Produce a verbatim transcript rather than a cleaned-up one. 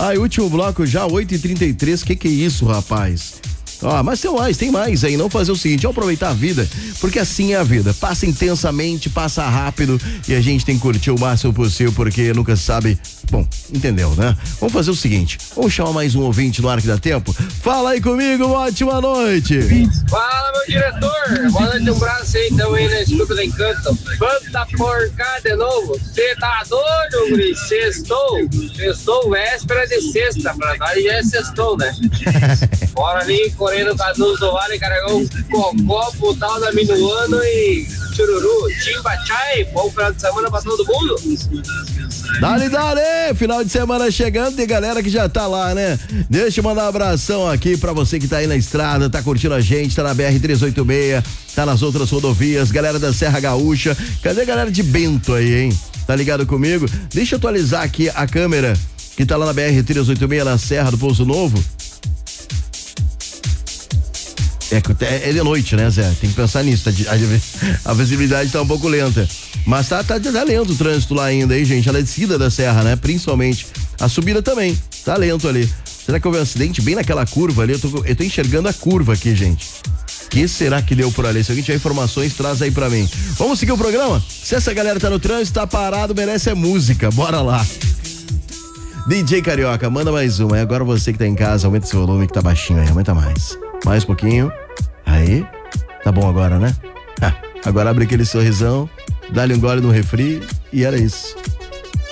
Ai, último bloco já, oito e trinta e três. Que que é isso, rapaz? Ó, mas tem mais, tem mais aí. Não fazer o seguinte, vamos aproveitar a vida, porque assim é a vida. Passa intensamente, passa rápido e a gente tem que curtir o máximo possível, porque nunca se sabe. Bom, entendeu, né? Vamos fazer o seguinte, vamos chamar mais um ouvinte no ar que dá tempo. Fala aí comigo, uma ótima noite. Fala, meu diretor. Boa noite, um abraço aí, então aí na Escuta do Encanto. Banda por cá de novo. Você tá doido, guri? Sextou. Sextou, véspera de sexta. Pra nós já é sextou, né? Bora ali, correndo com a luz do Vale, Caragão, Cocó, Putal da Minuano e Chururu. Timba Chai. Bom final de semana pra todo mundo. Dale, dale! Final de semana chegando, tem galera que já tá lá, né? Deixa eu mandar um abração aqui pra você que tá aí na estrada, tá curtindo a gente, tá na B R trezentos e oitenta e seis, tá nas outras rodovias, galera da Serra Gaúcha. Cadê a galera de Bento aí, hein? Tá ligado comigo? Deixa eu atualizar aqui a câmera que tá lá na B R trezentos e oitenta e seis, na Serra do Pouso Novo. É, é de noite, né, Zé? Tem que pensar nisso, tá? a, a visibilidade tá um pouco lenta. Mas tá, tá, tá lento o trânsito lá ainda, hein, gente? A descida da serra, né? Principalmente. A subida também, tá lento ali. Será que houve um acidente bem naquela curva ali? Eu tô, eu tô enxergando a curva aqui, gente. Que será que deu por ali? Se alguém tiver informações, traz aí pra mim. Vamos seguir o programa? Se essa galera tá no trânsito, tá parado, merece é música. Bora lá. D J Carioca, manda mais uma. Agora você que tá em casa, aumenta esse volume que tá baixinho aí. Aumenta mais. Mais um pouquinho. Aí. Tá bom agora, né? Agora abre aquele sorrisão, dá-lhe um gole no refri e era isso.